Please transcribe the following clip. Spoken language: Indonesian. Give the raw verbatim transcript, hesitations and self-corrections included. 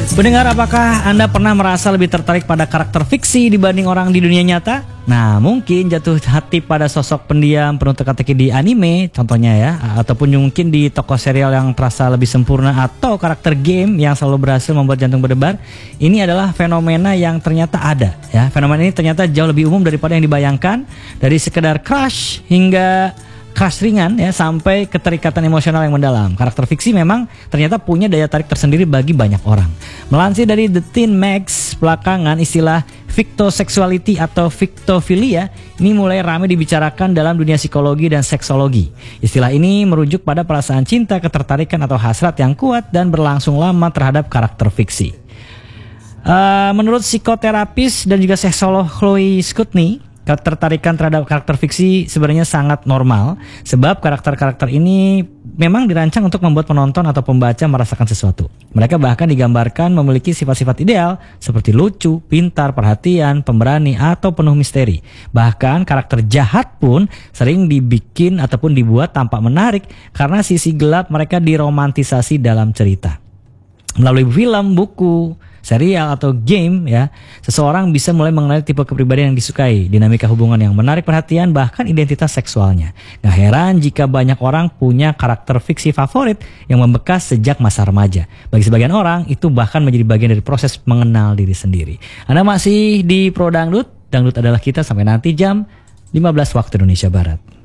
Pendengar, apakah Anda pernah merasa lebih tertarik pada karakter fiksi dibanding orang di dunia nyata? Nah, mungkin jatuh hati pada sosok pendiam penuh teka-teki di anime, contohnya ya, ataupun mungkin di tokoh serial yang terasa lebih sempurna, atau karakter game yang selalu berhasil membuat jantung berdebar. Ini adalah fenomena yang ternyata ada, ya. Fenomena ini ternyata jauh lebih umum daripada yang dibayangkan, dari sekedar crush hingga crush ringan ya, sampai keterikatan emosional yang mendalam. Karakter fiksi memang ternyata punya daya tarik tersendiri bagi banyak orang. Melansir dari The Teen Mags, belakangan istilah fictosexuality atau fictophilia ini mulai ramai dibicarakan dalam dunia psikologi dan seksologi. Istilah ini merujuk pada perasaan cinta, ketertarikan atau hasrat yang kuat dan berlangsung lama terhadap karakter fiksi. Uh, menurut psikoterapis dan juga seksolog Chloe Skutny, ketertarikan terhadap karakter fiksi sebenarnya sangat normal, sebab karakter-karakter ini memang dirancang untuk membuat penonton atau pembaca merasakan sesuatu. Mereka bahkan digambarkan memiliki sifat-sifat ideal seperti lucu, pintar, perhatian, pemberani, atau penuh misteri. Bahkan karakter jahat pun sering dibikin ataupun dibuat tampak menarik karena sisi gelap mereka diromantisasi dalam cerita. Melalui film, buku, serial atau game ya, seseorang bisa mulai mengenali tipe kepribadian yang disukai, dinamika hubungan yang menarik perhatian, bahkan identitas seksualnya. Gak heran jika banyak orang punya karakter fiksi favorit yang membekas sejak masa remaja. Bagi sebagian orang, itu bahkan menjadi bagian dari proses mengenal diri sendiri. Anda masih di Pro Dangdut, Dangdut adalah kita, sampai nanti jam lima belas waktu Indonesia Barat.